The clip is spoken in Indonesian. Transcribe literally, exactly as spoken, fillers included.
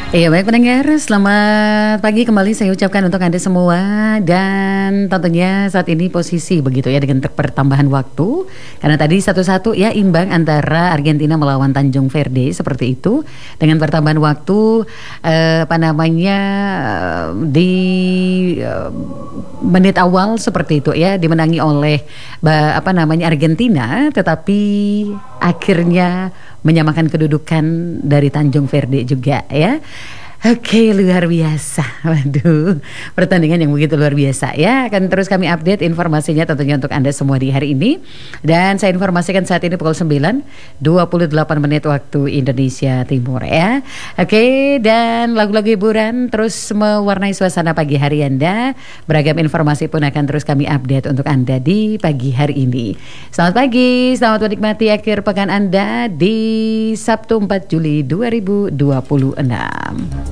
Iya baik pendengar, selamat pagi kembali saya ucapkan untuk Anda semua. Dan tentunya saat ini posisi begitu ya dengan pertambahan waktu, karena tadi satu-satu ya imbang antara Argentina melawan Tanjung Verde seperti itu. Dengan pertambahan waktu eh, apa namanya di eh, menit awal seperti itu ya, dimenangi oleh ba, apa namanya Argentina, tetapi akhirnya menyamakan kedudukan dari Tanjung Verde juga ya. Oke, luar biasa. Waduh, pertandingan yang begitu luar biasa ya. Akan terus kami update informasinya tentunya untuk Anda semua di hari ini. Dan saya informasikan saat ini pukul sembilan dua puluh delapan menit waktu Indonesia Timur ya. Oke, dan lagu-lagu hiburan terus mewarnai suasana pagi hari Anda. Beragam informasi pun akan terus kami update untuk Anda di pagi hari ini. Selamat pagi, selamat menikmati akhir pekan Anda di Sabtu empat Juli dua ribu dua puluh enam.